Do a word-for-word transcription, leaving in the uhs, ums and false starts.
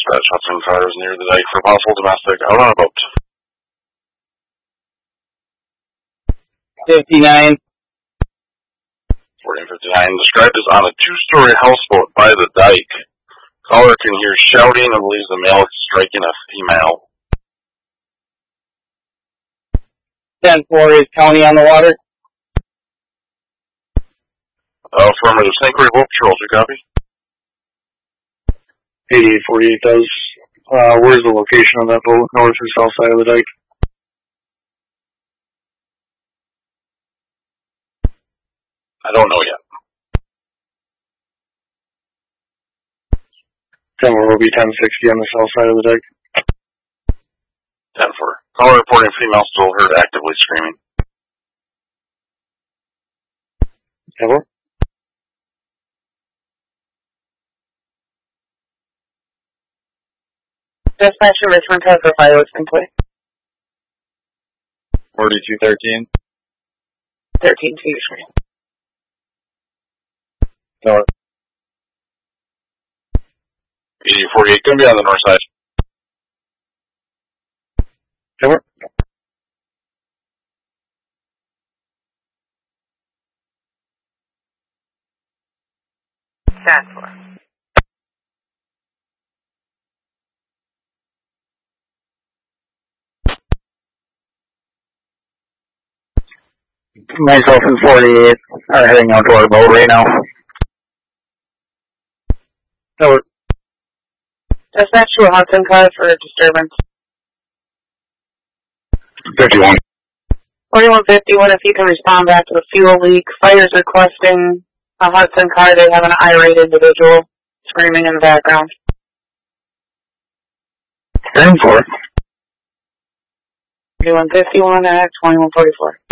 Dispatch Hudson cars near the dike for possible domestic out on a boat. fifty-nine. fourteen fifty-nine, described as on a two-story houseboat by the dike. Caller can hear shouting and believes the male is striking a female. ten four is County on the water. Uh, affirmative, Saint Croix Boat Patrol, two copy. eighty-eight forty-eight does. Uh, where's the location of that boat? North or south side of the dike? I don't know yet. ten four will be ten sixty on the south side of the dike. ten four. Caller reporting female still heard actively screaming. ten four. Dispatcher Richmond has the fire was complete. forty-two thirteen. thirteen to your screen. North. eighty forty-eight, going to be on the north side. ten four. ten four. Myself and forty-eight are heading out to our boat right now. ten Dispatch to a Hudson car for disturbance. fifty-one. forty-one fifty-one, if you can respond back to the fuel leak. Fire's requesting a Hudson car. They have an irate individual screaming in the background. ten four. forty-one fifty-one at twenty-one forty-four.